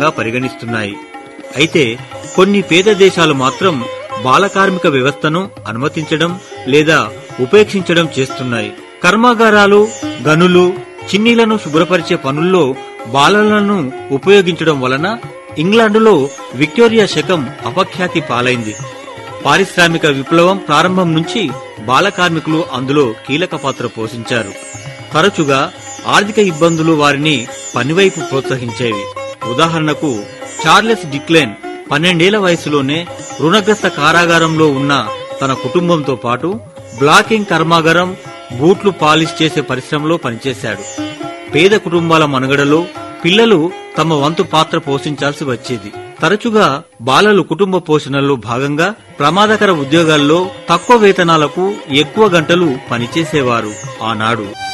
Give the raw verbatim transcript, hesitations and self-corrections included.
నేరంగా పరిగణిస్తున్నాయి. అయితే కొన్ని పేద దేశాలు మాత్రం బాలకార్మిక వ్యవస్థను అనుమతించడం లేదా ఉపేక్షించడం చేస్తున్నాయి. కర్మాగారాలు, గనులు, చిన్నీలను శుభ్రపరిచే పనుల్లో బాలలను ఉపయోగించడం వలన ఇంగ్లాండులో విక్టోరియా శకం అపఖ్యాతి పాలైంది. పారిశ్రామిక విప్లవం ప్రారంభం నుంచి బాల కార్మికులు అందులో కీలక పాత్ర పోషించారు. తరచుగా ఆర్థిక ఇబ్బందులు వారిని పనివైపు ప్రోత్సహించేవి. ఉదాహరణకు చార్లెస్ డిక్లెన్ పన్నెండేళ్ల వయసులోనే రుణగ్రస్త కారాగారంలో ఉన్న తన కుటుంబంతో పాటు బ్లాకింగ్ కర్మాగారం, బూట్లు పాలిష్ చేసే పరిశ్రమలో పనిచేశాడు. పేద కుటుంబాల మనుగడలో పిల్లలు తమ వంతు పాత్ర పోషించాల్సి వచ్చేది. తరచుగా బాలలు కుటుంబ పోషణలో భాగంగా ప్రమాదకర ఉద్యోగాల్లో తక్కువ వేతనాలకు ఎక్కువ గంటలు పనిచేసేవారు ఆనాడు.